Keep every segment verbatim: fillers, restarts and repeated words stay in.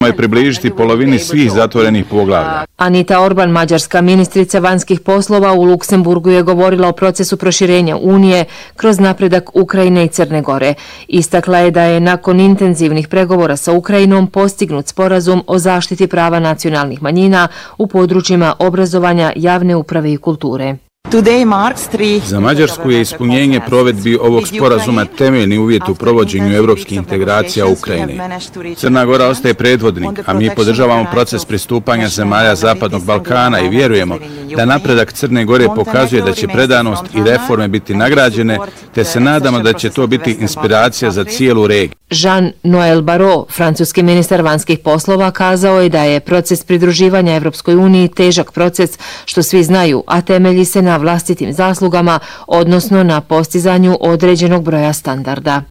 je približiti polovini svih zatvorenih poglavlja. Anita Orban, mađarska ministrica vanjskih poslova u Luksemburgu, je govorila o procesu proširenja Unije kroz napredak Ukrajine i Crne Gore. Istakla je da je nakon intenzivnih pregovora sa Ukrajinom postignut sporazum o zaštiti prava nacionalnih manjina u područjima obrazovanja, javne uprave i kulture. Za Mađarsku je ispunjenje provedbi ovog sporazuma temeljni uvjet u provođenju evropskih integracija u Ukrajini. Crna Gora ostaje predvodnik, a mi podržavamo proces pristupanja zemalja Zapadnog Balkana i vjerujemo da napredak Crne Gore pokazuje da će predanost i reforme biti nagrađene, te se nadamo da će to biti inspiracija za cijelu regiju. Jean-Noël Barrot, francuski ministar vanjskih poslova, kazao je da je proces pridruživanja Evropskoj uniji težak proces, što svi znaju, a temelji se na vlastitim zaslugama, odnosno na postizanju određenog broja standarda.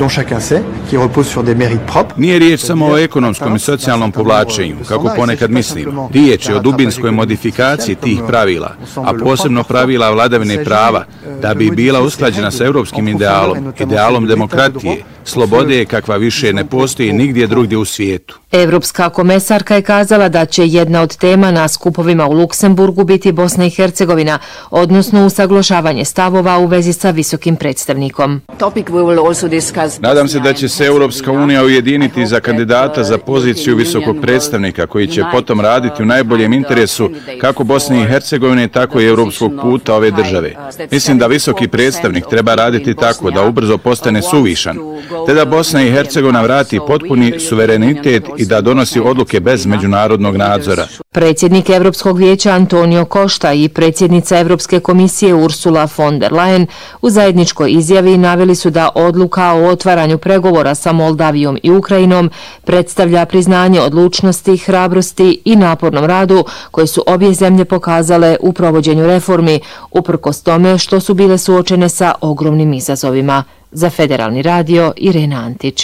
Nije riječ samo o ekonomskom i socijalnom povlačenju, kako ponekad mislimo. Riječ je o dubinskoj modifikaciji tih pravila, a posebno pravila vladavine prava, da bi bila usklađena sa europskim idealom, idealom demokratije, slobode kakva više ne postoji nigdje drugdje u svijetu. Evropska komesarka je kazala da će jedna od tema na skupovima u Luksemburgu biti Bosna i Hercegovina, odnosno usaglašavanje stavova u vezi sa visokim predstavnikom. Nadam se da će se Europska unija ujediniti za kandidata za poziciju visokog predstavnika, koji će potom raditi u najboljem interesu kako Bosne i Hercegovine, tako i europskog puta ove države. Mislim da visoki predstavnik treba raditi tako da ubrzo postane suvišan, te da Bosna i Hercegovina vrati potpuni suverenitet i da donosi odluke bez međunarodnog nadzora. Predsjednik Evropskog vijeća Antonio Costa i predsjednica Evropske komisije Ursula von der Leyen u zajedničkoj izjavi naveli su da odluka o otvaranju pregovora sa Moldavijom i Ukrajinom predstavlja priznanje odlučnosti, hrabrosti i napornom radu koje su obje zemlje pokazale u provođenju reformi, uprkos tome što su bile suočene sa ogromnim izazovima. Za Federalni radio, Irena Antić.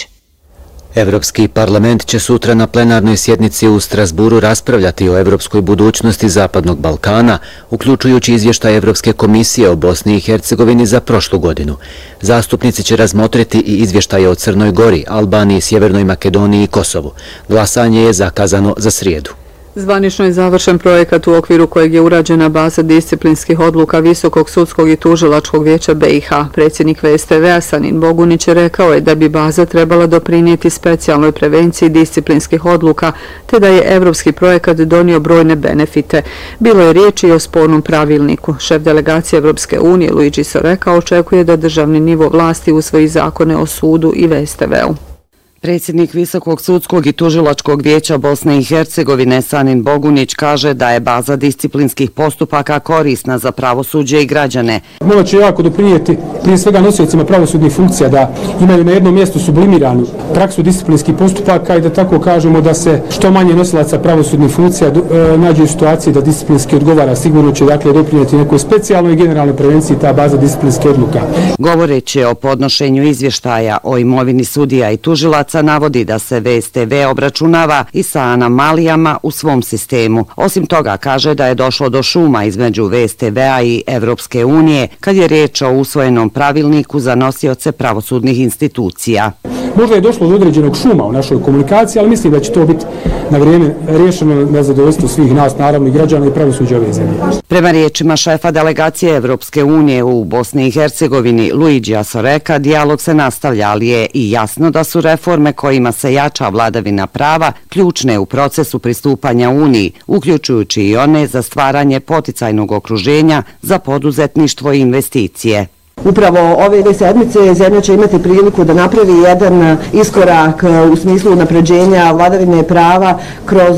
Evropski parlament će sutra na plenarnoj sjednici u Strasburu raspravljati o evropskoj budućnosti Zapadnog Balkana, uključujući izvještaj Evropske komisije o Bosni i Hercegovini za prošlu godinu. Zastupnici će razmotriti i izvještaje o Crnoj Gori, Albaniji, Sjevernoj Makedoniji i Kosovu. Glasanje je zakazano za srijedu. Zvanično je završen projekat u okviru kojeg je urađena baza disciplinskih odluka Visokog sudskog i tužilačkog vijeća B i H. Predsjednik V S T V-a Sanin Bogunić rekao je da bi baza trebala doprinijeti specijalnoj prevenciji disciplinskih odluka, te da je evropski projekat donio brojne benefite. Bilo je riječi i o spornom pravilniku. Šef delegacije Evropske unije Luigi Soreka očekuje da državni nivo vlasti usvoji zakone o sudu i V S T V-u. Predsjednik Visokog sudskog i tužilačkog vijeća Bosne i Hercegovine Sanin Bogunić kaže da je baza disciplinskih postupaka korisna za pravosuđe i građane. Morat će jako doprinijeti prije svega nosiocima pravosudnih funkcija da imaju na jednom mjestu sublimiranu praksu disciplinskih postupaka i da tako kažemo da se što manje nosilaca pravosudnih funkcija nađe u situaciji da disciplinski odgovara. Sigurno će dakle doprinijeti nekoj specijalnoj i generalnoj prevenciji ta baza disciplinske odluka. Govoreći o podnošenju izvještaja o imovini sudija i tužilaca, navodi da se V S T V obračunava i sa anomalijama u svom sistemu. Osim toga, kaže da je došlo do šuma između V S T V-a i Evropske unije kad je riječ o usvojenom pravilniku za nosioce pravosudnih institucija. Možda je došlo do određenog šuma u našoj komunikaciji, ali mislim da će to biti na vrijeme riješeno na zadovoljstvo svih nas, naravno i građana i pravosuđa ove zemlje. Prema riječima šefa delegacije Evropske unije u Bosni i Hercegovini Luigija Soreka, dijalog se nastavlja, ali je i jasno da su reforme kojima se jača vladavina prava ključne u procesu pristupanja Uniji, uključujući i one za stvaranje poticajnog okruženja za poduzetništvo i investicije. Upravo ove sedmice zemlja će imati priliku da napravi jedan iskorak u smislu unapređenja vladavine prava kroz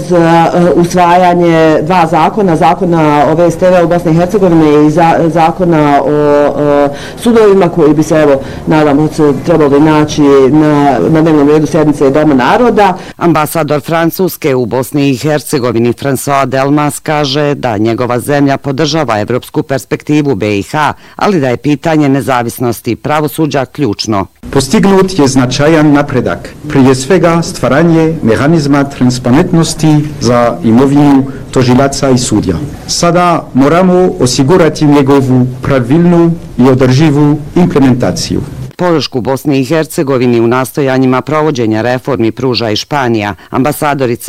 usvajanje dva zakona, zakona o V S T V u Bosni i Hercegovini i zakona o sudovima koji bi se, evo, nadamo se, trebali naći na, na dnevnom redu sedmice Doma naroda. Ambasador Francuske u Bosni i Hercegovini François Delmas kaže da njegova zemlja podržava evropsku perspektivu B i H, ali da je pitanje nezavisnosti pravosuđa ključno. Postignut je značajan napredak, prije svega stvaranje mehanizma transparentnosti za imovinu tužilaca i sudija. Sada moramo osigurati njegovu pravilnu i održivu implementaciju. Podršku Bosni i Hercegovini u nastojanjima provođenja reformi pruža i Španija. Ambasadorica